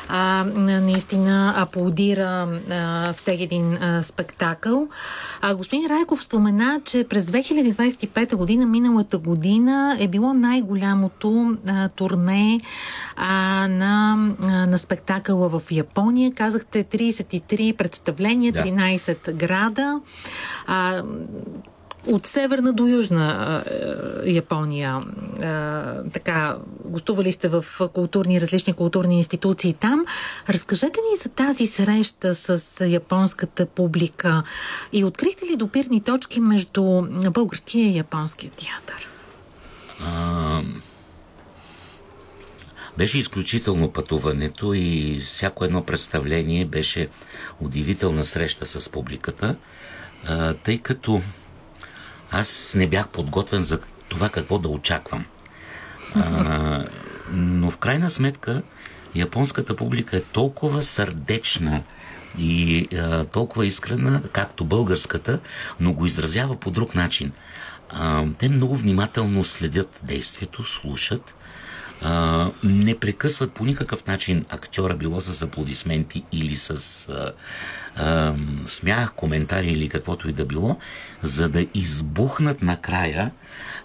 наистина аплодира всеки един спектакъл. Господин Райков спомена, че през 2025 година, миналата година, е било най-голямото турне на спектакъла в Япония. Казахте 33 представления, 13 града. От северна до южна Япония. Така, гостували сте в различни културни институции там. Разкажете ни за тази среща с японската публика и открихте ли допирни точки между българския и японския театър? Беше изключително пътуването и всяко едно представление беше удивителна среща с публиката, тъй като аз не бях подготвен за това какво да очаквам. Но в крайна сметка японската публика е толкова сърдечна и толкова искрена, както българската, но го изразява по друг начин. Те много внимателно следят действието, слушат, не прекъсват по никакъв начин актьора, било с аплодисменти или с смях, коментари или каквото и да било, за да избухнат накрая